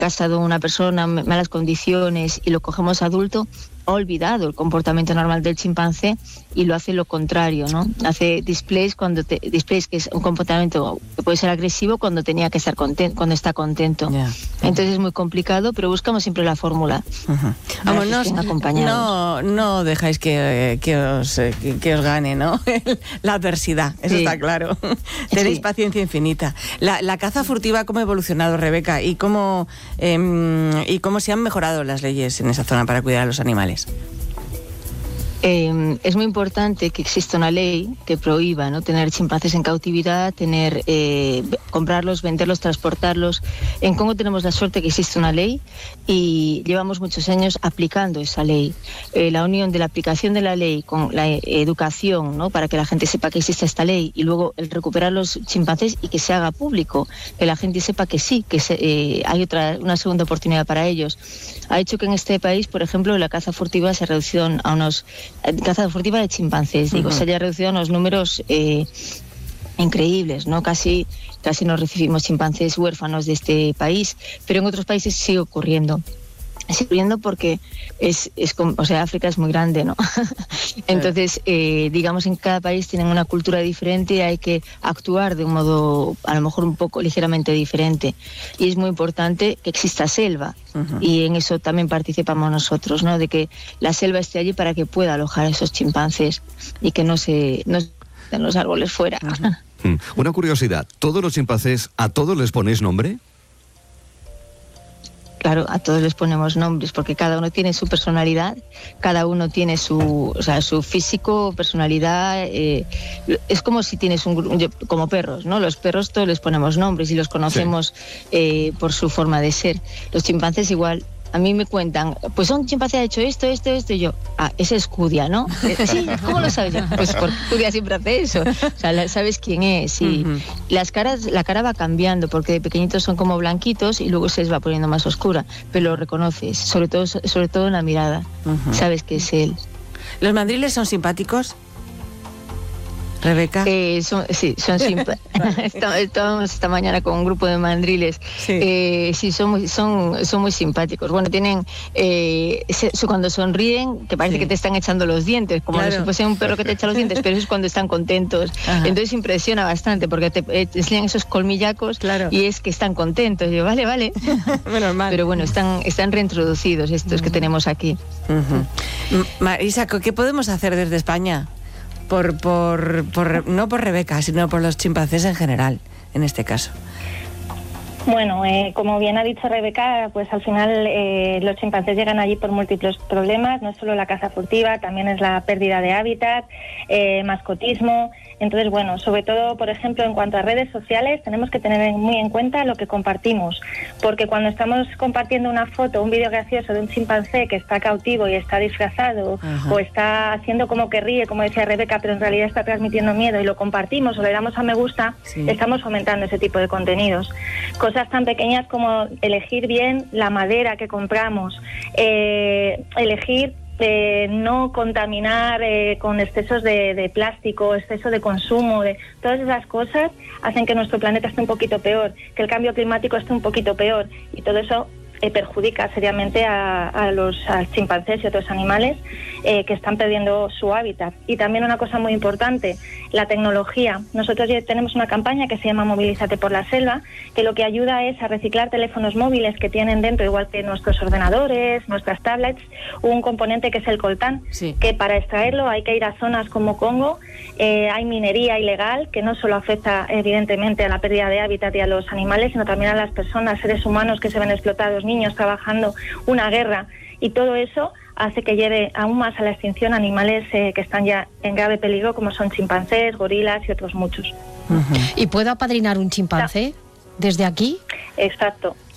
casado una persona, malas condiciones, y lo cogemos adulto, ha olvidado el comportamiento normal del chimpancé y lo hace lo contrario, ¿no? Hace displays que es un comportamiento que puede ser agresivo cuando tenía que estar contento, cuando está contento. Yeah. Entonces es muy complicado, pero buscamos siempre la fórmula. Vamos, no dejáis que os gane, ¿no? La adversidad, eso está claro. Tenéis paciencia infinita. La caza furtiva, ¿cómo ha evolucionado, Rebeca? ¿Y cómo se han mejorado las leyes en esa zona para cuidar a los animales? Es muy importante que exista una ley que prohíba, ¿no?, tener chimpancés en cautividad, comprarlos, venderlos, transportarlos. En Congo tenemos la suerte que existe una ley y llevamos muchos años aplicando esa ley. La unión de la aplicación de la ley con la educación, ¿no?, para que la gente sepa que existe esta ley, y luego el recuperar los chimpancés y que se haga público, que la gente sepa que sí, que hay una segunda oportunidad para ellos, ha hecho que en este país, por ejemplo, la caza furtiva se redució a unos... caza furtiva de chimpancés, se haya reducido a unos números increíbles, ¿no? Casi no recibimos chimpancés huérfanos de este país, pero en otros países sigue ocurriendo. Sigue ocurriendo porque África es muy grande, ¿no? Entonces, digamos, en cada país tienen una cultura diferente y hay que actuar de un modo, a lo mejor un poco ligeramente diferente. Y es muy importante que exista selva. Y en eso también participamos nosotros, ¿no? De que la selva esté allí para que pueda alojar a esos chimpancés y que no den los árboles fuera. Una curiosidad, ¿todos los chimpancés, a todos les ponéis nombre? Claro, a todos les ponemos nombres porque cada uno tiene su personalidad, cada uno tiene su físico, personalidad. Es como si tienes como perros, ¿no? Los perros todos les ponemos nombres y los conocemos por su forma de ser. Los chimpancés igual. A mí me cuentan, pues un chimpancé ha hecho esto, y yo, ese es Cudia, ¿no? Sí, ¿cómo lo sabes? Pues porque Cudia siempre hace eso, o sea, sabes quién es. Y la cara va cambiando, porque de pequeñitos son como blanquitos y luego se les va poniendo más oscura, pero lo reconoces, sobre todo en la mirada, sabes que es él. ¿Los mandriles son simpáticos, Rebeca? Son simpáticos. Estábamos esta mañana con un grupo de mandriles. Son muy simpáticos. Bueno, tienen cuando sonríen, que parece que te están echando los dientes, como si fuese un perro que te echa los dientes, pero eso es cuando están contentos. Entonces impresiona bastante porque te enseñan esos colmillacos y es que están contentos. Y yo, vale. Menos mal. Pero bueno, están reintroducidos estos que tenemos aquí. Marisa, ¿qué podemos hacer desde España? No por Rebeca, sino por los chimpancés en general, en este caso. Bueno, como bien ha dicho Rebeca, pues al final los chimpancés llegan allí por múltiples problemas, no es solo la caza furtiva, también es la pérdida de hábitat, mascotismo. Entonces, bueno, sobre todo, por ejemplo, en cuanto a redes sociales, tenemos que tener muy en cuenta lo que compartimos, porque cuando estamos compartiendo una foto, un vídeo gracioso de un chimpancé que está cautivo y está disfrazado, o está haciendo como que ríe, como decía Rebeca, pero en realidad está transmitiendo miedo, y lo compartimos o le damos a me gusta, estamos fomentando ese tipo de contenidos. Cosas tan pequeñas como elegir bien la madera que compramos, elegir no contaminar con excesos de plástico, exceso de consumo, todas esas cosas hacen que nuestro planeta esté un poquito peor, que el cambio climático esté un poquito peor, y todo eso perjudica seriamente a los chimpancés y otros animales que están perdiendo su hábitat. Y también una cosa muy importante, la tecnología. Nosotros ya tenemos una campaña que se llama Movilízate por la Selva, que lo que ayuda es a reciclar teléfonos móviles que tienen dentro, igual que nuestros ordenadores, nuestras tablets, un componente que es el coltán, que para extraerlo hay que ir a zonas como Congo. Hay minería ilegal que no solo afecta evidentemente a la pérdida de hábitat y a los animales, sino también a las personas, seres humanos que se ven explotados, niños trabajando, una guerra, y todo eso hace que lleve aún más a la extinción animales que están ya en grave peligro, como son chimpancés, gorilas y otros muchos. ¿Y puedo apadrinar un chimpancé desde aquí? Exacto.